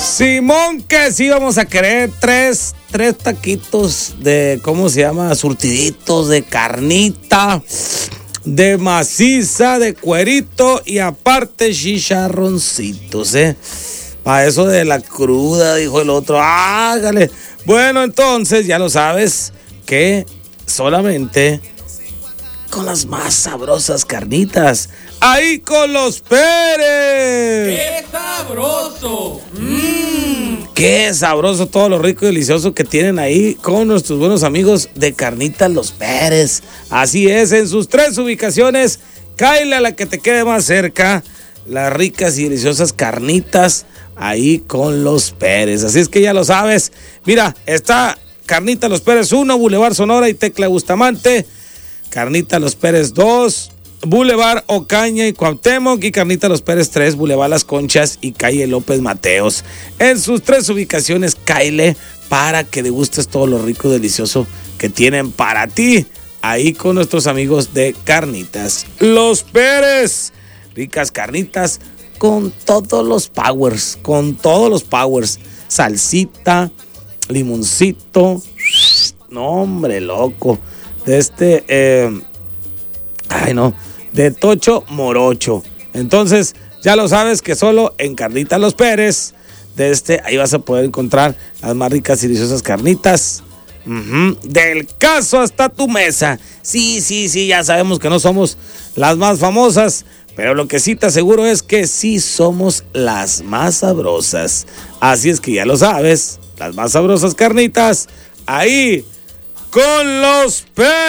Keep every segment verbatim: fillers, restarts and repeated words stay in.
Simón, que sí vamos a querer tres, tres taquitos de, ¿cómo se llama? Surtiditos de carnita, de maciza, de cuerito y aparte chicharroncitos, ¿eh? Para eso de la cruda, dijo el otro, hágale. Bueno, entonces ya lo sabes que solamente con las más sabrosas carnitas, ahí con los Pérez. ¡Qué sabroso! ¡Mmm! Qué sabroso todo lo rico y delicioso que tienen ahí con nuestros buenos amigos de Carnitas Los Pérez. Así es, en sus tres ubicaciones, cáele a la que te quede más cerca, las ricas y deliciosas carnitas ahí con Los Pérez. Así es que ya lo sabes. Mira, está Carnitas Los Pérez uno, Boulevard Sonora y Tecla Bustamante. Carnitas Los Pérez dos, Boulevard Ocaña y Cuauhtémoc, y Carnitas Los Pérez tres, Boulevard Las Conchas y calle López Mateos. En sus tres ubicaciones, cáele para que degustes todo lo rico y delicioso que tienen para ti ahí con nuestros amigos de Carnitas Los Pérez. Ricas carnitas con todos los powers, con todos los powers. Salsita, limoncito, no hombre, loco. De este, eh, ay no, de Tocho Morocho. Entonces, ya lo sabes que solo en Carnitas Los Pérez, de este, ahí vas a poder encontrar las más ricas y deliciosas carnitas. Uh-huh. Del caso hasta tu mesa. Sí, sí, sí, ya sabemos que no somos las más famosas, pero lo que sí te aseguro es que sí somos las más sabrosas. Así es que ya lo sabes, las más sabrosas carnitas, ahí con Los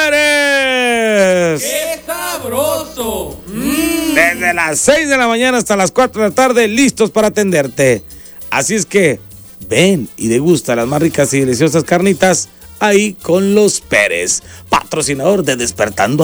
Pérez. ¡Qué sabroso! ¡Mmm! Desde las seis de la mañana hasta las cuatro de la tarde, listos para atenderte. Así es que ven y degusta las más ricas y deliciosas carnitas ahí con Los Pérez, patrocinador de Despertando